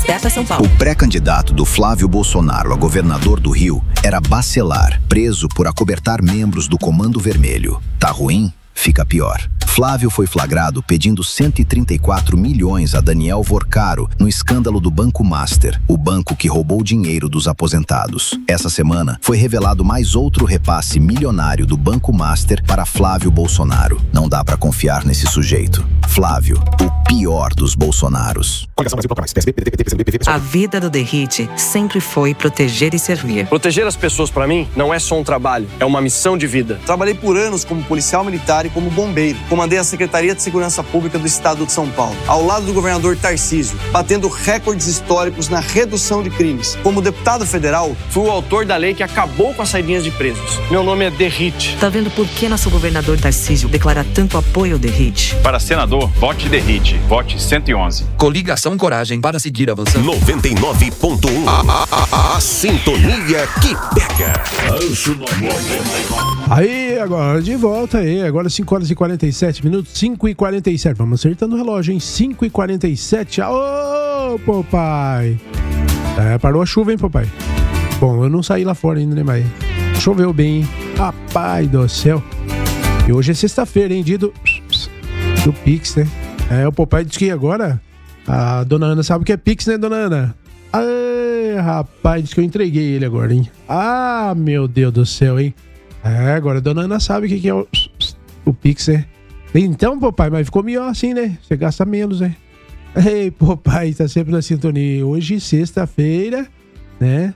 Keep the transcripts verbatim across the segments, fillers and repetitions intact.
Desperta São Paulo. O pré-candidato do Flávio Bolsonaro a governador do Rio era Bacelar, preso por acobertar membros do Comando Vermelho. Tá ruim? Fica pior. Flávio foi flagrado pedindo cento e trinta e quatro milhões a Daniel Vorcaro no escândalo do Banco Master, o banco que roubou dinheiro dos aposentados. Essa semana foi revelado mais outro repasse milionário do Banco Master para Flávio Bolsonaro. Não dá pra confiar nesse sujeito. Flávio, o pior dos Bolsonaros. A vida do Derrite sempre foi proteger e servir. Proteger as pessoas pra mim não é só um trabalho, é uma missão de vida. Trabalhei por anos como policial militar e como bombeiro. Comandei a Secretaria de Segurança Pública do Estado de São Paulo, ao lado do governador Tarcísio, batendo recordes históricos na redução de crimes. Como deputado federal, fui o autor da lei que acabou com as saidinhas de presos. Meu nome é Derrite. Tá vendo por que nosso governador Tarcísio declara tanto apoio ao Derrite? Para senador, vote Derrite. Vote cento e onze. Coligação Coragem para seguir avançando. noventa e nove ponto um. A, a, a, a sintonia que pega. Aí, agora de volta aí. Agora cinco horas e quarenta e sete minutos. cinco e quarenta e sete. Vamos acertando o relógio, hein? cinco e quarenta e sete. Ô, papai. É, parou a chuva, hein, papai? Bom, eu não saí lá fora ainda, né, mas choveu bem, hein? Rapaz do céu. E hoje é sexta-feira, hein? Dia do, do Pix, né? É, o papai disse que agora a dona Ana sabe o que é Pix, né, dona Ana? Ai, rapaz, disse que eu entreguei ele agora, hein? Ah, meu Deus do céu, hein? É, agora a dona Ana sabe o que é o, o Pix, né? Então, papai, mas ficou melhor assim, né? Você gasta menos, né? Ei, papai, tá sempre na sintonia. Hoje, sexta-feira, né?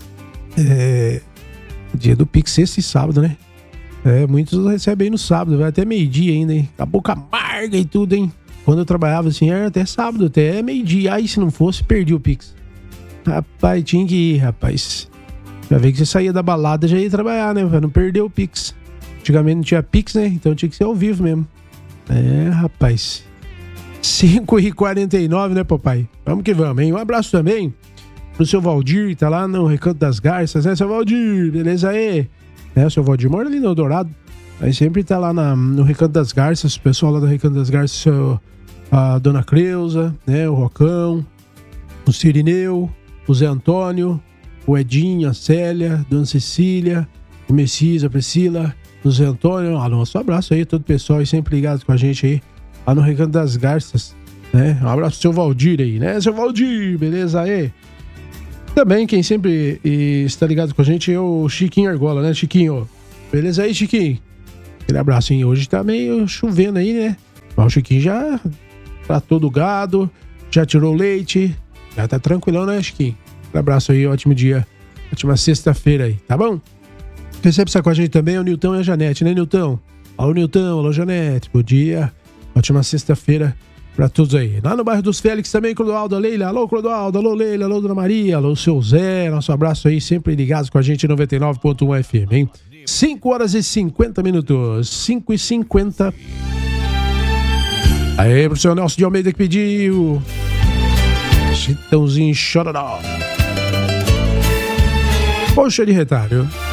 É... Dia do Pix, sexta e sábado, né? É, muitos recebem no sábado, vai até meio-dia ainda, hein? Com a boca amarga e tudo, hein? Quando eu trabalhava assim, era até sábado, até meio-dia. Aí, se não fosse, perdi o Pix. Rapaz, tinha que ir, rapaz. Já vi que você saía da balada, já ia trabalhar, né? Pra não perder o Pix. Antigamente não tinha Pix, né? Então tinha que ser ao vivo mesmo. É, rapaz. cinco e quarenta e nove, né, papai? Vamos que vamos, hein? Um abraço também pro seu Valdir, tá lá no Recanto das Garças, né, seu Valdir? Beleza aí? É, o seu Valdir mora ali no Eldorado. Aí sempre tá lá na, no Recanto das Garças, o pessoal lá do Recanto das Garças, seu, a Dona Creuza, né, o Rocão, o Cirineu, o Zé Antônio, o Edinho, a Célia, Dona Cecília, o Messias, a Priscila, o Zé Antônio. Ah, nosso abraço aí a todo o pessoal aí sempre ligado com a gente aí, lá no Recanto das Garças, né? Um abraço pro seu Valdir aí, né, seu Valdir? Beleza aí? Também quem sempre e, está ligado com a gente é o Chiquinho Argola, né, Chiquinho? Beleza aí, Chiquinho? Aquele abraço, hein? Hoje tá meio chovendo aí, né? Mas o Chiquinho já tratou do gado, já tirou o leite, já tá tranquilão, né, Chiquinho? Um abraço aí, ótimo dia, ótima sexta-feira aí, tá bom? Recebe com a gente também é o Nilton e a Janete, né, Nilton? Alô, Nilton, alô, Janete, bom dia, ótima sexta-feira pra todos aí. Lá no bairro dos Félix também, Clodoaldo, Leila, alô, Clodoaldo, alô, Leila, alô, Dona Maria, alô, seu Zé, nosso abraço aí, sempre ligados com a gente, noventa e nove ponto um F M, hein? cinco horas e cinquenta minutos, cinco e cinquenta. Aí, pro seu Nelson de Almeida que pediu Chitãozinho Chororó. Poxa de retalho.